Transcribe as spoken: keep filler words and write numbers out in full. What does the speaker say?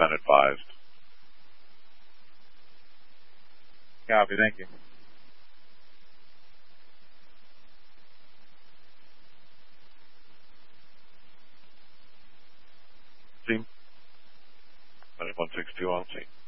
unadvised. Copy, thank you. Team, ninety-one sixty-two on scene.